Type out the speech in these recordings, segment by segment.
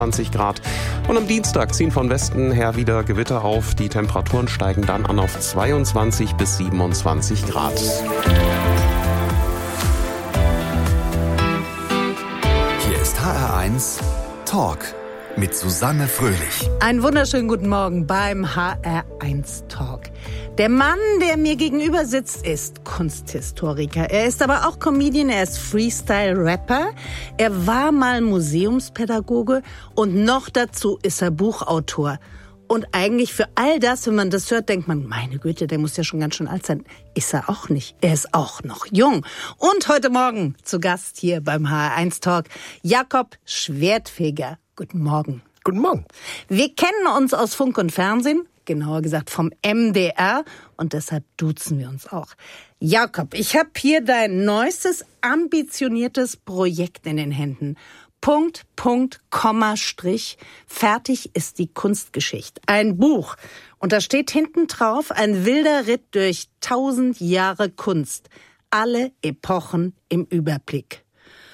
20 Grad. Und am Dienstag ziehen von Westen her wieder Gewitter auf. Die Temperaturen steigen dann an auf 22 bis 27 Grad. Hier ist HR1 Talk mit Susanne Fröhlich. Einen wunderschönen guten Morgen beim HR1 Talk. Der Mann, der mir gegenüber sitzt, ist Kunsthistoriker. Er ist aber auch Comedian, er ist Freestyle-Rapper. Er war mal Museumspädagoge und noch dazu ist er Buchautor. Und eigentlich für all das, wenn man das hört, denkt man, meine Güte, der muss ja schon ganz schön alt sein. Ist er auch nicht. Er ist auch noch jung. Und heute Morgen zu Gast hier beim HR1 Talk Jakob Schwertfeger. Guten Morgen. Guten Morgen. Wir kennen uns aus Funk und Fernsehen, genauer gesagt vom MDR, und deshalb duzen wir uns auch. Jakob, ich habe hier dein neuestes, ambitioniertes Projekt in den Händen. Punkt, Punkt, Komma, Strich. Fertig ist die Kunstgeschichte. Ein Buch. Und da steht hinten drauf ein wilder Ritt durch 1000 Jahre Kunst. Alle Epochen im Überblick.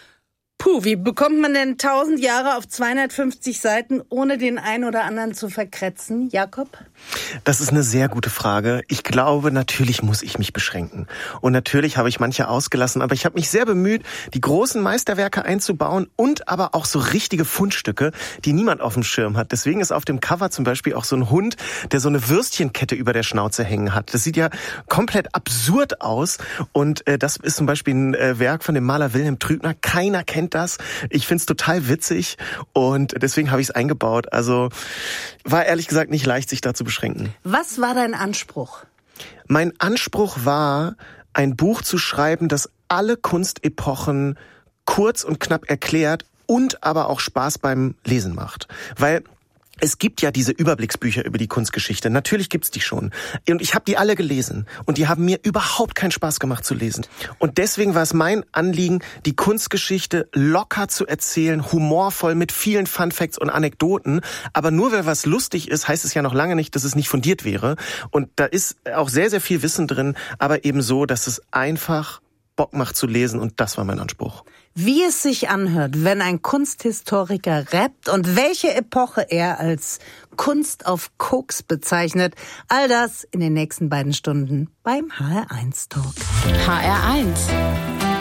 Puh, wie bekommt man denn 1000 Jahre auf 250 Seiten, ohne den einen oder anderen zu verkretzen, Jakob? Das ist eine sehr gute Frage. Ich glaube, natürlich muss ich mich beschränken. Und natürlich habe ich manche ausgelassen, aber ich habe mich sehr bemüht, die großen Meisterwerke einzubauen und aber auch so richtige Fundstücke, die niemand auf dem Schirm hat. Deswegen ist auf dem Cover zum Beispiel auch so ein Hund, der so eine Würstchenkette über der Schnauze hängen hat. Das sieht ja komplett absurd aus. Und das ist zum Beispiel ein Werk von dem Maler Wilhelm Trübner. Keiner kennt das. Ich finde es total witzig und deswegen habe ich es eingebaut. Also war ehrlich gesagt nicht leicht, sich da zu beschränken. Was war dein Anspruch? Mein Anspruch war, ein Buch zu schreiben, das alle Kunstepochen kurz und knapp erklärt und aber auch Spaß beim Lesen macht. Weil es gibt ja diese Überblicksbücher über die Kunstgeschichte. Natürlich gibt's die schon. Und ich habe die alle gelesen. Und die haben mir überhaupt keinen Spaß gemacht zu lesen. Und deswegen war es mein Anliegen, die Kunstgeschichte locker zu erzählen, humorvoll mit vielen Funfacts und Anekdoten. Aber nur weil was lustig ist, heißt es ja noch lange nicht, dass es nicht fundiert wäre. Und da ist auch sehr, sehr viel Wissen drin. Aber eben so, dass es einfach Bock macht zu lesen. Und das war mein Anspruch. Wie es sich anhört, wenn ein Kunsthistoriker rappt und welche Epoche er als Kunst auf Koks bezeichnet, all das in den nächsten beiden Stunden beim HR1 Talk. HR1